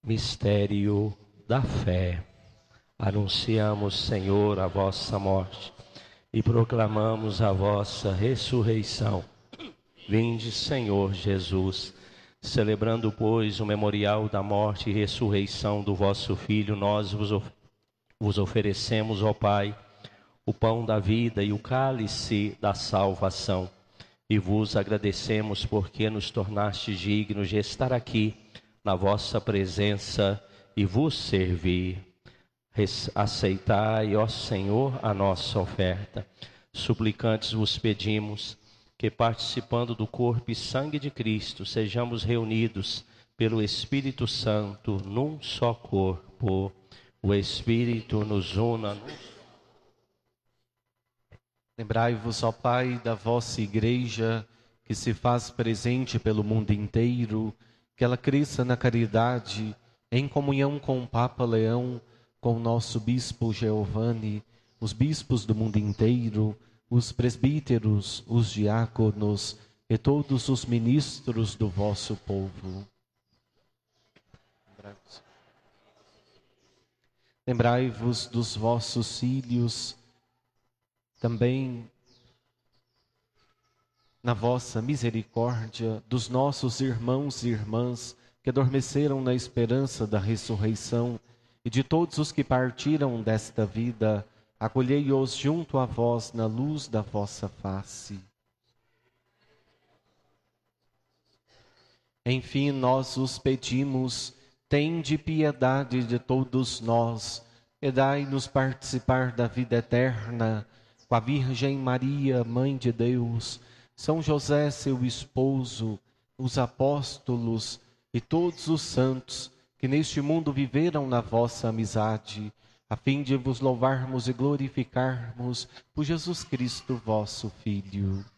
Mistério da fé. Anunciamos, Senhor, a vossa morte e proclamamos a vossa ressurreição. Vinde, Senhor Jesus. Celebrando, pois, o memorial da morte e ressurreição do vosso Filho, nós vos oferecemos, ó Pai, o pão da vida e o cálice da salvação. E vos agradecemos porque nos tornastes dignos de estar aqui na vossa presença e vos servir. Aceitai, ó Senhor, a nossa oferta. Suplicantes vos pedimos que, participando do corpo e sangue de Cristo, sejamos reunidos pelo Espírito Santo num só corpo. O Espírito nos una. Lembrai-vos, ó Pai, da vossa Igreja, que se faz presente pelo mundo inteiro, que ela cresça na caridade, em comunhão com o Papa Leão, com o nosso Bispo Giovanni, os bispos do mundo inteiro, os presbíteros, os diáconos e todos os ministros do vosso povo. Lembrai-vos dos vossos filhos, também na vossa misericórdia, dos nossos irmãos e irmãs que adormeceram na esperança da ressurreição e de todos os que partiram desta vida, acolhei-os junto a vós na luz da vossa face. Enfim, nós os pedimos, tende piedade de todos nós e dai-nos participar da vida eterna com a Virgem Maria, Mãe de Deus, São José, seu esposo, os apóstolos e todos os santos que neste mundo viveram na vossa amizade, a fim de vos louvarmos e glorificarmos por Jesus Cristo, vosso Filho.